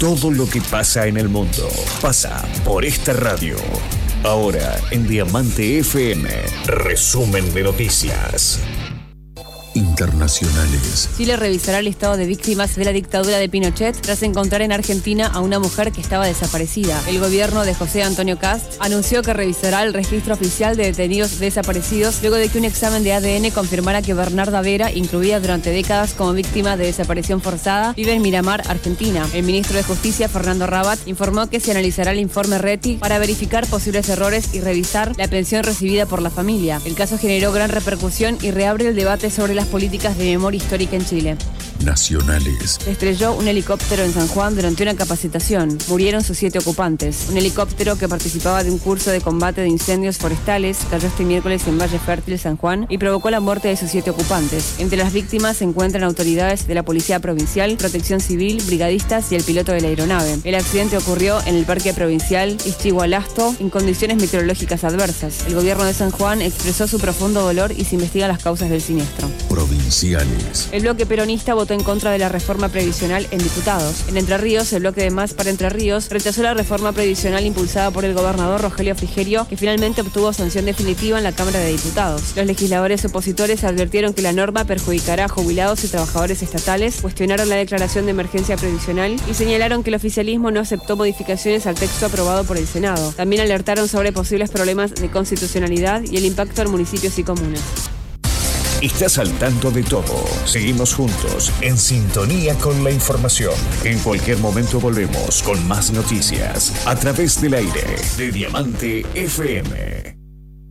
Todo lo que pasa en el mundo pasa por esta radio. Ahora en Diamante FM, resumen de noticias internacionales. Chile revisará el listado de víctimas de la dictadura de Pinochet tras encontrar en Argentina a una mujer que estaba desaparecida. El gobierno de José Antonio Kast anunció que revisará el registro oficial de detenidos desaparecidos luego de que un examen de ADN confirmara que Bernarda Vera, incluida durante décadas como víctima de desaparición forzada, vive en Miramar, Argentina. El ministro de Justicia, Fernando Rabat, informó que se analizará el informe RETI para verificar posibles errores y revisar la pensión recibida por la familia. El caso generó gran repercusión y reabre el debate sobre las políticas de memoria histórica en Chile. Nacionales. Se estrelló un helicóptero en San Juan durante una capacitación. Murieron sus 7 ocupantes. Un helicóptero que participaba de un curso de combate de incendios forestales cayó este miércoles en Valle Fértil, San Juan, y provocó la muerte de sus 7 ocupantes. Entre las víctimas se encuentran autoridades de la Policía Provincial, Protección Civil, brigadistas y el piloto de la aeronave. El accidente ocurrió en el Parque Provincial Ischigualasto en condiciones meteorológicas adversas. El gobierno de San Juan expresó su profundo dolor y se investigan las causas del siniestro. Provinciales. El bloque peronista votó en contra de la reforma previsional en diputados. En Entre Ríos, el bloque de Más para Entre Ríos rechazó la reforma previsional impulsada por el gobernador Rogelio Frigerio, que finalmente obtuvo sanción definitiva en la Cámara de Diputados. Los legisladores opositores advirtieron que la norma perjudicará a jubilados y trabajadores estatales, cuestionaron la declaración de emergencia previsional y señalaron que el oficialismo no aceptó modificaciones al texto aprobado por el Senado. También alertaron sobre posibles problemas de constitucionalidad y el impacto en municipios y comunas. Estás al tanto de todo. Seguimos juntos, en sintonía con la información. En cualquier momento volvemos con más noticias a través del aire de Diamante FM.